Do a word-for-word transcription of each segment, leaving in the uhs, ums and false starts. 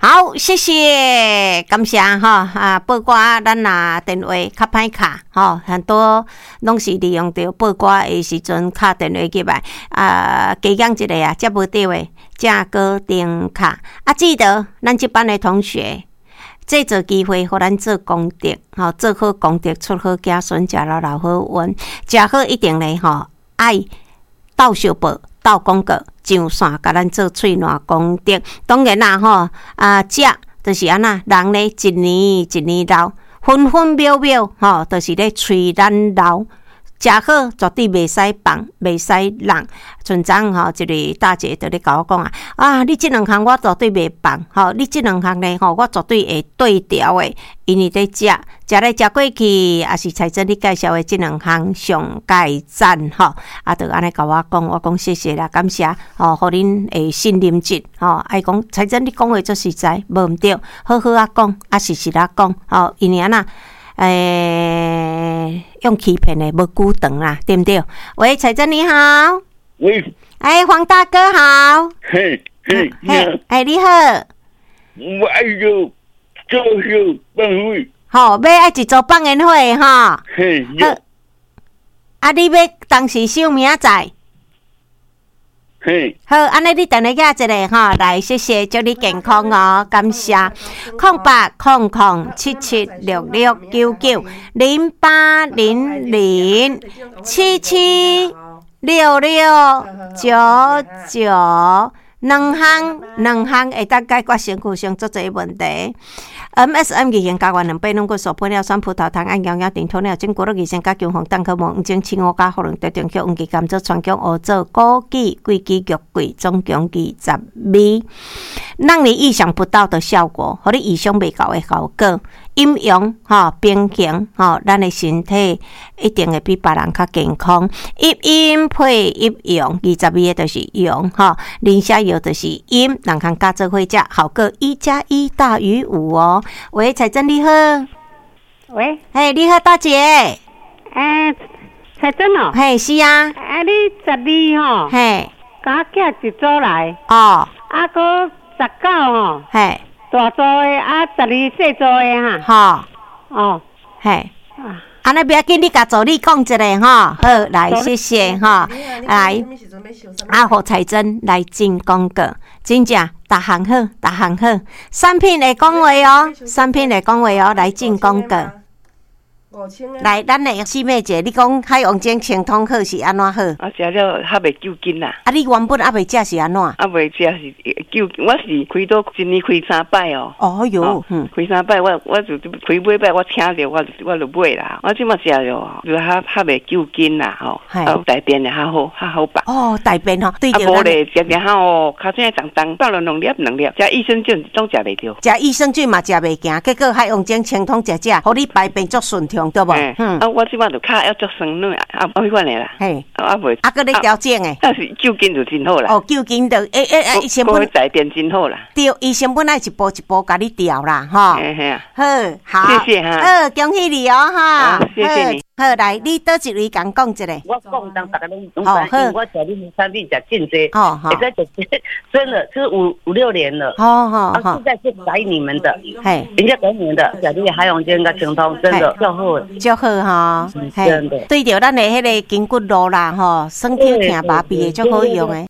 好，谢谢，感谢哈啊！报歌咱拿电话较歹卡哈，很多拢是利用着报歌的时阵卡电话入来啊，加讲一个啊，接无到的正高电卡啊，记得咱这班的同学。这做机会，互咱做功德，吼，做好功德，出好子孙，食了老好运，食好一定咧，吼，爱斗相报，斗广告，上线，甲咱做喙烂功德。当然啦，吼，啊，食就是安那，人咧一年一年老，分分秒秒，吼，就是咧催咱老。食好绝对袂使放，袂使浪。村长吼，一个大姐就咧甲我讲啊，啊，你即两项我绝对袂放，吼，你即两项咧吼，我绝对会对调诶。因为咧食，食来食过去，也是彩珍你介绍诶即两项上介赞吼，啊，就安尼甲我讲，我讲谢谢啦，感谢吼，互恁诶信任值吼，爱讲彩珍你讲话足实在，无毋对，好好啊讲，啊实实啊讲，吼，因为安那。诶、欸，用欺骗的无久长啦，对不对？喂，彩珍你好。 喂。 哎，黄大哥好。 嘿，嘿， 嘿，哎，你好。 我爱做做秀办会。 好，要爱一组放烟火哈。 嘿。 好。啊，你要当时秀明仔。好，安尼你等一下一个哈，来谢谢，祝你健康哦，感谢。空八空空七七六六九九零八零零七七六六九九，两项两项会当解决身躯上足侪问题。M S M 二型加元两百两个所配料酸葡萄糖按养养定土料经过了二型加姜黄蛋壳膜五种青乌加可能得中叫黄鸡甘蔗川姜乌棗枸杞桂枝玉桂总共二十味，让你意想不到的效果，和你意想未到的效果。饮用哈平衡哈，咱的身体一定会比别人较健康。一饮配一用，二十味的就是用哈，磷虾油就是饮，两项加做伙食，好个一加一大于五哦。喂，彩珍你好。 喂， 嘿，你好，大姐。 哎，彩珍哦。 嘿，是啊。 啊，你十二吼。 嘿。 甲我寄一组来。 哦。 啊，个十九吼。 嘿。 大组的啊，十二细组的哈。 吼。哦。 嘿。安尼不要紧，你甲助理讲一个哈。好，来，谢谢哈。来，啊，互彩珍来进广告，真正逐项好，逐项好。产品会讲话哦，产品会讲话哦，来进广告。来，咱的四妹姐，你讲海王精清通好是安怎好？ 我食了还袂够劲啦。 啊，你原本还袂食是安怎？ 啊，袂食是够，我是开到一年开三摆哦。 哦哟， 嗯，开三摆，我我就开买摆，我请着我我就买啦。我即马食了，就还还袂够劲啦吼。啊，大便也还好，还好吧。 哦，大便吼，对着。 啊，无咧，食食下哦，尻川重重，倒了两粒两粒，食益生菌总食袂着。 食益生菌嘛食袂行，结果海王精清通食食，互你排便足顺畅，对无？ 嗯。啊，我即马就骹要足酸软，啊，啊，迄款诶啦。嘿。啊，袂。 啊，搁咧调整诶。 但是救筋就真好啦。 哦，救筋就诶诶诶，成本大便真好啦。 对，伊成本爱一步一步甲你调啦，吼。 嘿嘿啊。 好，好。 谢谢哈。 好，恭喜你哦，哈。 谢谢你。 好，来，你倒一位讲讲一个。 我讲当大家拢拢知，因为我食你们产品食真济， 哦好， 现在真的是五五六年了， 好好好， 现在是改你们的， 嘿， 人家改你们的，食你海洋煎跟清通，真的较好， 较好哈， 真的， 对着咱的迄个筋骨路啦，吼，酸痛疼麻痹的足好用的。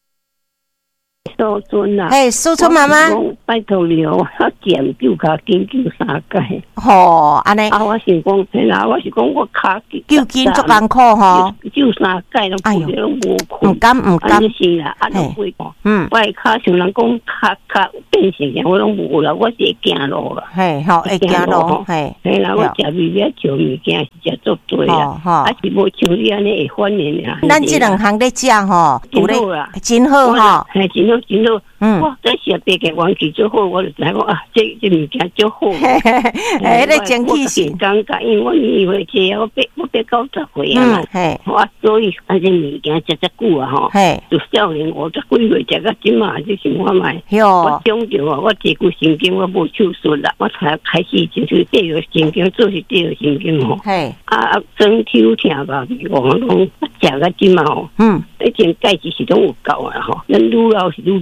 苏春啊， 嘿，苏春妈妈， 拜托你哦，我减九卡斤九三届。 吼，安尼。 啊，我是讲，嘿啦，我是讲我卡九斤足艰苦吼。 九三届拢不了无困。 唔敢唔敢。 是啦，啊，拢会讲。 嗯。 我卡像人讲卡卡变形嘅，我拢无啦，我是会行路啦。 嘿，好，会行路，嘿。 嘿啦，我食味味少物件是食足多啦，啊是无像你安尼会反应啊。 咱即两项咧食吼， 真好啦， 真好吼， 嘿，真好真好。 嗯， 哇！这食白嘅元气最好，我就知讲啊，这这物件最好。 哎，你精气神， 感觉因为我年岁轻，我八我八九十岁啊嘛， 嘿， 我所以啊这物件食遮久啊吼， 嘿， 就少年五十几岁食到今嘛，就是我买，我长着啊，我这骨神经我无手术啦，我才开始就是第二神经，做是第二神经吼， 嘿， 啊整体有疼吧，我讲食到今嘛吼， 嗯， 以前钙质是拢有够啊吼，咱愈老是愈退化。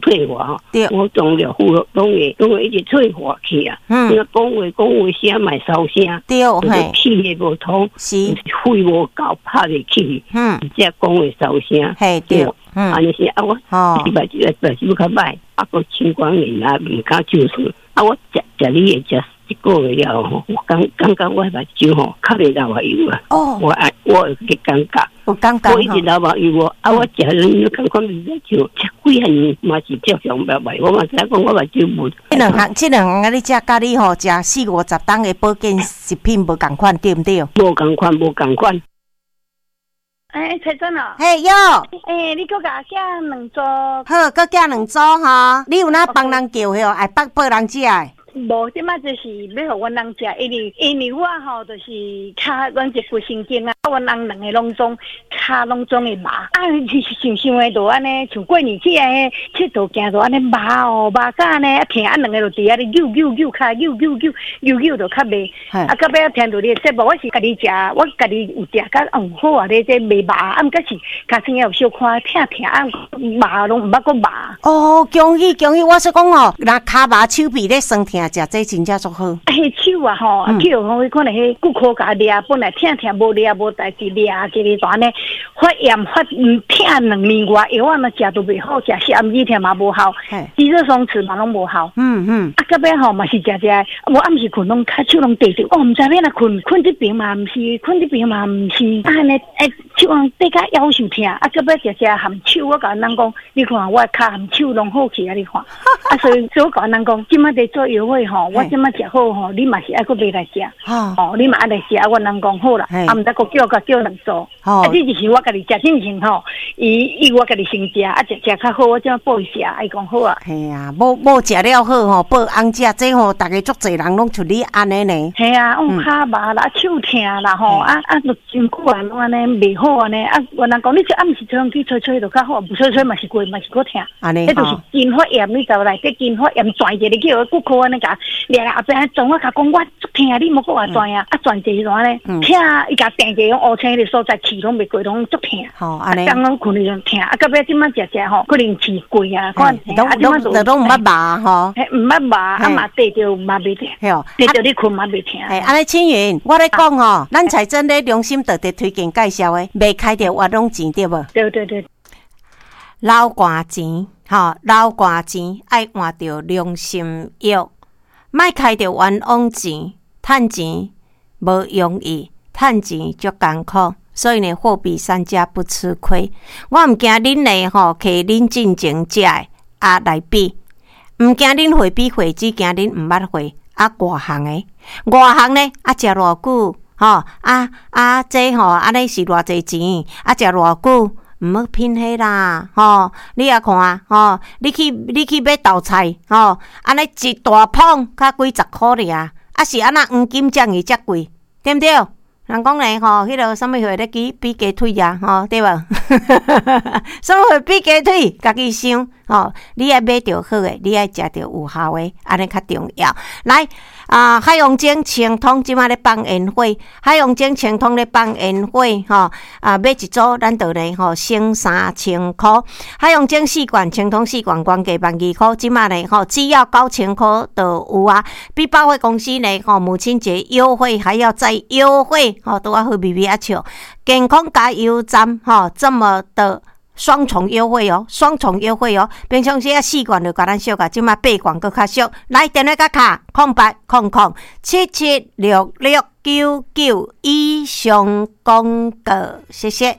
吼，我当了副当个当个一直催化去啊，嗯，讲话讲话声卖烧声， 对，嘿， 气也无通，是肺无够拍入去，嗯，只讲话烧声， 嘿，对， 嗯，安尼是啊，我哦，一百几个百几较歹，啊个青光眼啊，面甲就是啊，我食食你也食。一个月了吼，我刚刚刚我目睭吼，较袂流油啊。哦，我爱我嘅感觉， 有感觉。 我一直流目油啊，啊我食人感觉唔得就食几项嘛是照常白白，我嘛知讲我目睭无。 这两项，这两项你食甲你吼食四五十档嘅保健食品无共款，对唔对？ 无共款，无共款。 哎，彩珍啊！ 嘿哟！ 哎，你搁甲寄两组？ 好，搁寄两组哈。你有哪帮人叫哟？爱帮帮人食诶？ 无，即摆就是要互阮人食，因为因为我吼就是骹阮一副神经啊，阮人两个拢总骹拢总会麻，啊，想想诶就安尼，像过年去安尼，佚佗行就安尼麻哦，麻甲安尼，啊疼，啊两个就伫遐咧扭扭扭骹，扭扭扭扭扭就较袂，啊到尾听到你节目，我是家己食，我家己有食甲嗯好啊，咧这袂麻，啊毋过是骹先有小可疼疼，啊麻拢毋捌个麻。 哦，恭喜恭喜！我说讲哦，若骹麻手臂咧酸疼。食这真正足好。 迄手啊吼，去有吼，可能迄骨科甲掠，本来疼疼无掠无代志掠，一日转呢发炎发嗯疼两年外，药啊嘛食都袂好，食西暗子疼嘛无效，肌肉松弛嘛拢无效。嗯嗯。啊，到尾吼嘛是食食，我暗时困拢骹手拢地着，哦，毋知要哪困，困这边嘛毋是，困这边嘛毋是，啊尼诶手往底甲腰受疼，啊到尾食食含手，我甲人讲，你看我骹含手拢好起啊，你看，啊所以所以我甲人讲，即摆在做药会。吼，我即马食好吼，你嘛是爱搁买来食，吼，你嘛爱来食，啊，我人讲好啦，啊，毋得搁叫甲叫人做，啊，这就是我家己食进前吼，伊伊我家己先食，啊，食食较好，我即马报伊食，伊讲好啊。 系啊，某某食了好吼，报翁食，这吼，逐个足侪人拢像你安尼呢。 系啊，我骹麻啦，手疼啦，吼，啊啊，都真久啊，拢安尼袂好安尼，啊，我人讲你食暗时早上去吹吹就较好，不吹吹嘛是过嘛是过疼， 安尼， 迄就是筋发炎，你就内底筋发炎转一个，你叫骨科安尼甲。掠来后边转我甲讲，我足疼，你莫讲我转啊，啊转一转咧，疼伊甲定一种乌青的所在，气拢袂过，拢足疼。 好，安尼。 刚刚困就疼，啊，到尾即摆食食吼，可能气贵啊，看啊，即摆都拢毋捌麻吼， 嘿，毋捌麻，啊嘛地着嘛袂疼，嘿哦，地着你困嘛袂疼。 嘿，安尼青云，我咧讲吼，咱彩珍咧良心特地推荐介绍诶，未开着活动钱对无？ 对对对， 老寒钱，吼，老寒钱爱换着良心药。莫开着冤枉钱，趁钱无容易，趁钱足艰苦，所以呢，货比三家不吃亏。我毋惊恁呢吼，摕恁进前食诶啊来比，毋惊恁会比会，只惊恁毋捌会啊外行诶，外行呢啊食偌久吼啊啊这吼安尼是偌济钱啊食偌久。毋要拼迄啦，吼！你也看，吼！你去你去买豆菜，吼！安尼一大捧，较几十箍尔，啊是安那黄金酱伊遮贵，对毋对？人讲咧，吼，迄个什么货咧比比鸡腿啊，吼，对无？什么货比鸡腿？家己想，吼！你爱买着好诶，你爱食着有效诶，安尼较重要。来。啊！海洋精清通即马咧放宴会，海洋精清通咧放宴会吼啊！买一组咱就咧吼省三千箍。海洋精四罐清通四罐原价万二箍，即马咧吼只要九千箍就有啊！比百货公司咧吼母亲节优惠还要再优惠吼，拄啊好微微啊笑。健康加油站吼这么的。双重优惠哦，双重优惠哦！平常时啊四罐就甲咱俗啊，即马八罐搁较俗。来电话甲卡空八空空七七六六九九以上广告，谢谢。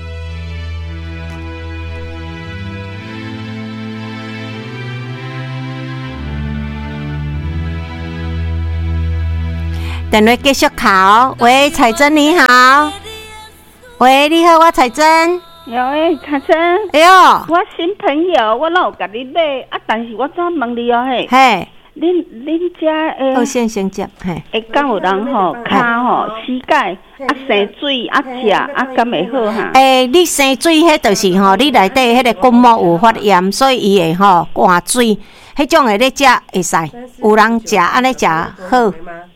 电话继续考，喂，彩珍你好，喂，你好，我彩珍。 有诶，卡生， 哎呦， 我新朋友，我哪有甲你买啊？但是我怎问你哦嘿？ 嘿， 恁恁遮诶， 好先先接，嘿， 会敢有人吼骹吼膝盖啊生水啊食啊敢会好哈？ 诶，你生水迄就是吼，你内底迄个骨膜有发炎，所以伊会吼灌水，迄种诶咧食会使，有人食安尼食好。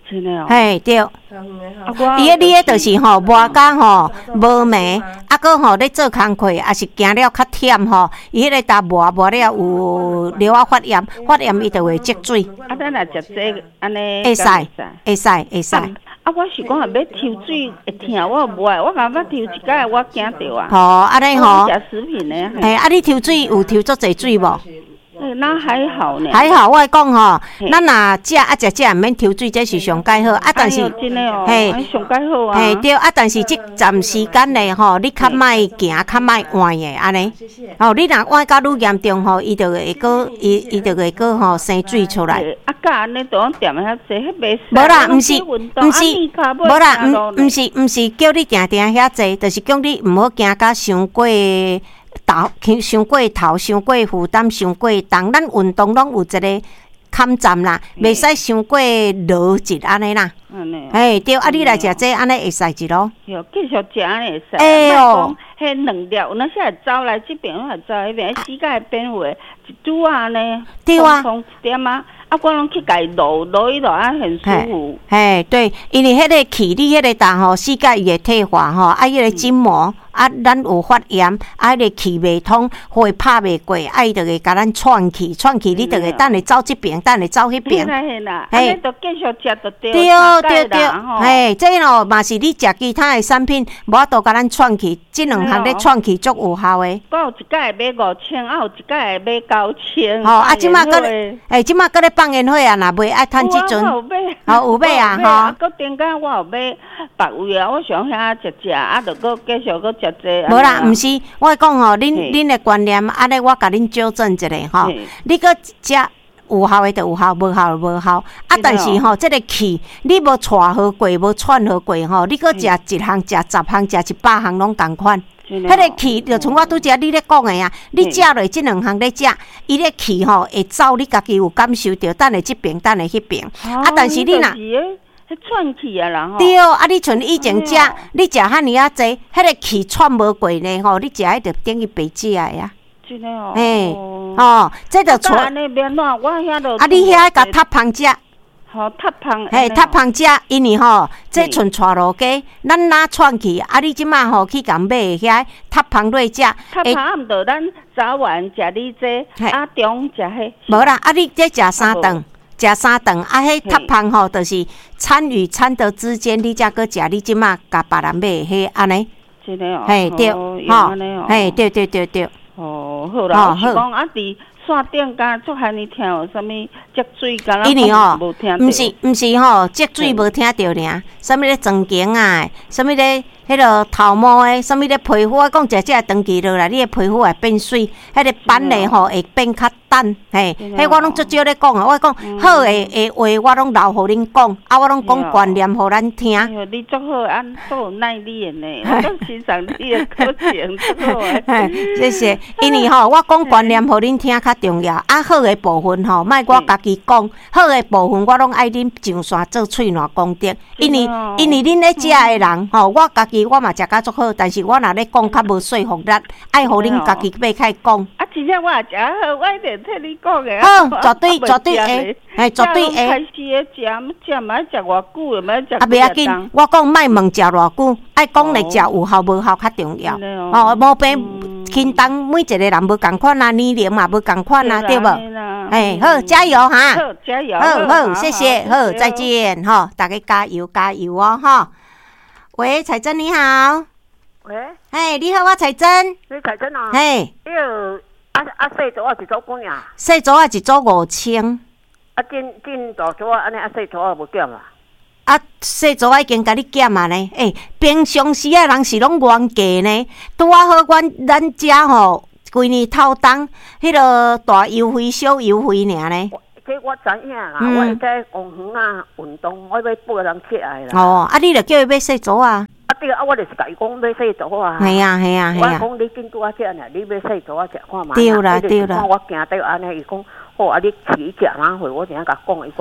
真的哦。 嘿，对。 啊，我伊个你个就是吼，磨甲吼无糜，啊个吼咧做工课，也是行了较忝吼，伊迄个搭磨磨了有流啊发炎，发炎伊就会积水。 啊，咱若食这安尼， 会使，会使，会使。 啊，我是讲，若要抽水会疼，我无爱，我感觉抽一摆，我惊着啊。 吼，安尼吼。 食食品呢？ 嘿，啊，你抽水有抽足侪水无？ 诶，那还好呢。 还好，我会讲吼，咱若食啊食食，毋免抽水，这是上介好。啊，但是， 嘿，上介好啊。 嘿，对，啊，但是即站时间内吼，你较莫行，较莫换的安尼。哦，你若换到愈严重吼，伊就会个，伊伊就会个吼生水出来。 啊，甲安尼都踮遐坐，迄袂使。 无啦，毋是，毋是，无啦，毋毋是，毋是叫你定定遐坐，就是叫你毋好行到伤过。头伤过头，伤过负担，伤过重，咱运动拢有一个坎站啦，袂使伤过劳一安尼啦。哎，对，啊，你来食这安尼会使一咯。 哟，继续食安尼会使。 哎哟， 迄两粒，有那些会走来这边，我会走迄边，膝盖变化一拄啊呢。 对啊。 一点啊，啊，我拢去家揉揉一揉啊，很舒服。 嘿，对，因为迄个气，你迄个搭吼，膝盖会退化吼，啊，迄个筋膜。啊，咱有发炎，啊，迄个气袂通，会拍袂过，啊，伊就会甲咱喘气，喘气，你就会等下走这边，等下走迄边。 嘿，安尼就继续食就对。 对对对，嘿，这咯嘛是你食其他的产品，无法度甲咱喘气，这两项咧喘气足有效的。 我有一届会买五千，啊，有一届会买九千。 吼，啊，即马搁咧，诶，即马搁咧放烟火啊，若袂爱趁即阵。 有买， 哦，有买啊，吼。 啊，搁顶间我有买别位啊，我想遐食食，啊，就搁继续搁食。 无啦，毋是，我讲吼，恁恁的观念，安尼我甲恁纠正一下吼。你搁食有效的就有效，无效就无效。啊，但是吼，这个气你无喘好过，无喘好过吼，你搁食一项、食十项、食一百项拢共款。迄个气就像我拄则你咧讲的啊，你食落即两项咧食，伊咧气吼会走，你家己有感受到，等下即边，等下迄边。啊，但是你若迄喘气啊啦吼， 对哦，啊！你像以前食，你食遐尼啊济，迄个气喘无过呢吼，你食迄着等于白食的呀。 真诶哦。 嘿，哦，这着喘。 安尼免哪，我遐着。 啊，你遐甲塌芳食。 吼，塌芳。 嘿，塌芳食，因为吼，这剩带路鸡，咱哪喘气，啊！你即马吼去共买遐塌芳落食。 塌芳啊，毋着咱早晚食你这，啊中食迄。 无啦，啊！你这食三顿。食三顿，啊，迄塌芳吼，就是餐与餐的之间，你才搁食，你即马甲别人买迄安尼。 真诶哦。 嘿，对，吼，嘿，对对对对。 哦，好啦，我是讲啊，伫线顶甲足罕尼听有啥物积水，敢若因为吼， 无听毋是毋是吼，积水无听着尔，啥物咧装颈啊，啥物咧。迄个头毛诶，啥物咧皮肤啊？讲食食长期落来，你诶皮肤会变水，迄个斑咧吼会变较淡，嘿，迄我拢足少咧讲啊。我讲好诶诶话，我拢留互恁讲，啊，我拢讲观念互咱听。 你足好，安足有耐力诶呢，我都欣赏你诶课程，足好诶。 谢谢，因为吼，我讲观念互恁听较重要，啊，好诶部分吼，莫我家己讲，好诶部分我拢爱恁上山做喙烂功德，因为因为恁咧食诶人吼，我家己。我嘛食甲足好，但是我若咧讲较无说服力，爱互恁家己买开讲。 啊，真正我也食好，我一定替你讲诶。 好，绝对绝对会，嘿，绝对会。 开始诶食，食嘛食偌久，又嘛食。 啊，袂要紧，我讲莫问食偌久，爱讲咧食有效无效较重要。哦，无病轻重每一个人无共款啊，年龄嘛无共款啊，对无？哎，好，加油哈！ 好，加油！ 好好，谢谢，好，再见，哈，大家加油加油哦，哈。喂，彩珍你好。 喂。 嘿，你好，我彩珍。 你彩珍啊？ 嘿。 迄个啊啊细组啊一组几啊？ 细组啊一组五千。 啊，真真大组啊，安尼啊细组啊无减啊？ 啊，细组啊已经甲你减啊呢。诶，平常时啊人是拢原价呢，拄啊好，阮咱遮吼，规年透冬，迄个大优惠小优惠尔呢。 这我知影啦，我会在公园啊运动，我要报人起来啦。 哦，啊，你著叫伊买细组啊？ 啊对啊，我就是甲伊讲买细组啊。 系啊系啊系啊。 我讲你紧拄啊食呢，你买细组啊食看嘛。 对啦对啦。 我行到安尼，伊讲好啊，你起食哪回？我怎样甲讲？伊讲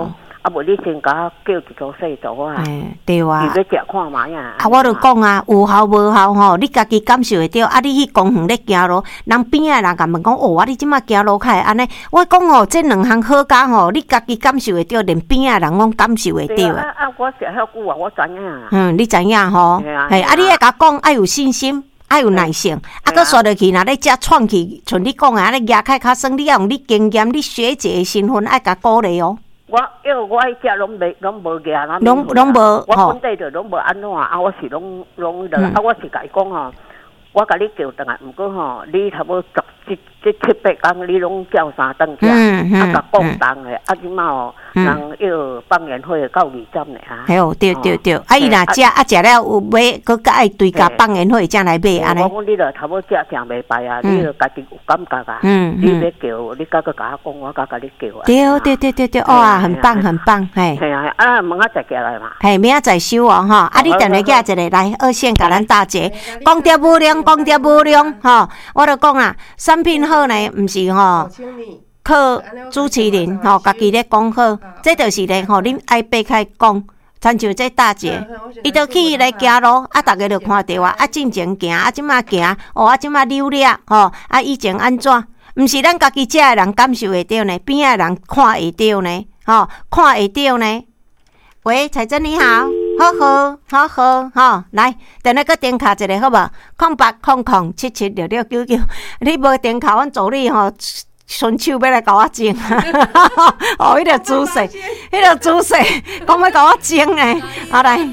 啊，无你先甲叫一组细组啊， 哎，对啊， 你要食看嘛呀？ 啊，我就讲啊，有效无效吼，你家己感受会到。啊，你去公园咧行路，人边仔人甲问讲，哦，啊，你即马行路较会安尼？我讲哦，这两项好佳吼，你家己感受会到，连边仔人拢感受会到。 啊啊，我食遐久啊，我知影。 嗯，你知影吼？嘿，啊，你爱甲讲，爱有信心。爱有耐性，啊，佮刷落去，若咧遮创去，像你讲啊，咧牙开较酸，你要用你经验、你学姐的身份，爱甲鼓励哦。 我因为我迄只拢袂拢无牙， 拢拢无， 我本地就拢无安怎啊，我是拢拢的，啊，我是甲伊讲吼，我甲你叫倒来，毋过吼，你差不多十即即七八工，你拢叫三顿食，啊，甲讲重的，啊，即马吼。人要放年会到二十呢哈， 系哦，对对对，啊伊若食啊食了有买，佮佮爱对甲放年会才来买安尼。 我讲你著差不多食食袂败啊，你著家己有感觉啊，你要叫，你甲佮甲我讲，我甲甲你叫啊。 对对对对对，哇，很棒很棒，嘿。 系啊，啊明仔载过来嘛。 嘿，明仔载收哦，哈，啊你电话寄一个来二线甲咱大姐，讲着无量，讲着无量，吼，我著讲啊，产品好呢，毋是吼。靠主持人吼，家己咧讲好，这就是咧吼，恁爱爬开讲，亲像这大姐，伊就去来行路，啊，逐个就看到啊，啊，进前行，啊，即马行，哦，啊，即马溜了，吼，啊，以前安怎？毋是咱家己遮的人感受会到呢，边仔人看会到呢，吼，看会到呢。喂，彩珍你好，好好，好好，吼，来，等下个点卡一个好无？空八空空七七六六九九，你无点卡，阮助理吼。伸手要来甲我争，哦，迄个姿势，迄个姿势，讲要甲我争诶，好来。